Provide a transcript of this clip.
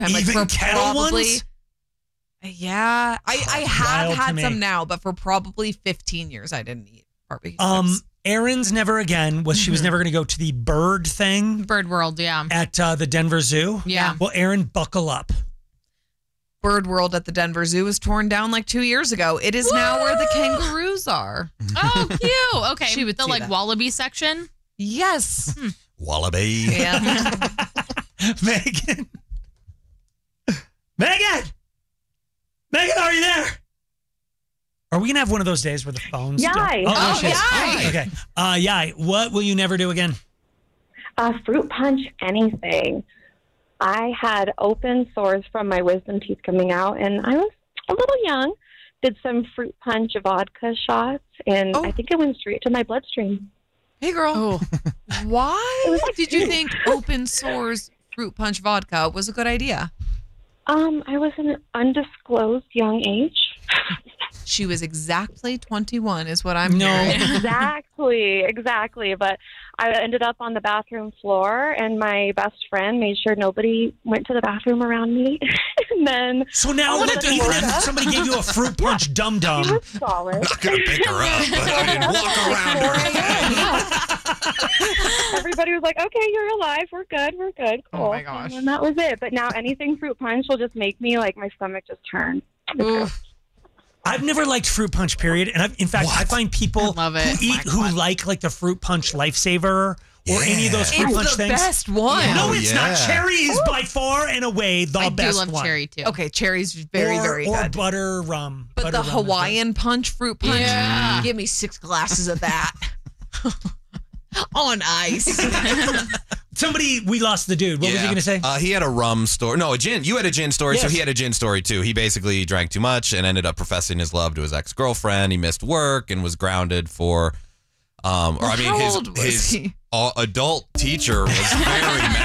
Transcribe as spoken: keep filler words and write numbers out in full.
And like Even for kettle probably, ones? Yeah. I, I Wild have to had me. some now, but for probably fifteen years I didn't eat barbecue Um, chips. Erin's never again was she was never going to go to the bird thing Bird World, yeah. at uh, the Denver Zoo. Yeah. Well, Erin, buckle up. Bird World at the Denver Zoo was torn down like two years ago. It is now where the kangaroos are. Oh, cute. Okay. She would the see like that. wallaby section. Yes. Wallaby. Yeah. Megan. Megan! Megan, are you there? Are we going to have one of those days where the phones don't- Yay. Oh, Oh, she is. yay. Okay. Uh, yay. What will you never do again? Uh, fruit punch anything. I had open sores from my wisdom teeth coming out, and I was a little young. Did some fruit punch vodka shots, and I think it went straight to my bloodstream. Hey, girl. Why like did you cute. think open source fruit punch vodka was a good idea? Um, I was an undisclosed young age. She was exactly twenty-one is what I'm No. hearing. Exactly, exactly. But I ended up on the bathroom floor, and my best friend made sure nobody went to the bathroom around me. And then So now, I look, went to even Florida. if somebody gave you a fruit punch dum dum, She was solid. Not gonna pick her up, but I didn't walk around her. Everybody was like, "Okay, you're alive. We're good. We're good. Cool." Oh, my gosh. And that was it. But now anything fruit punch will just make me like my stomach just turn. I've never liked fruit punch. Period. And I've, in fact, I find people I love it. who eat who like like the fruit punch lifesaver or any of those fruit It's punch the things. best one. No, Oh, it's yeah. not. Cherry is by far and away the I best do love one. cherry too. Okay, cherry's very, or, very or good. butter rum. But butter the rum is good. Hawaiian punch, fruit punch, Yeah. give me six glasses of that. On ice. Somebody, we lost the dude. What was he Yeah. going to say? Uh, he had a rum story. No, a gin. You had a gin story, so Yes. he had a gin story too. He basically drank too much and ended up professing his love to his ex-girlfriend. He missed work and was grounded for, um, or I mean, How his old was his he? uh, adult teacher was very mad.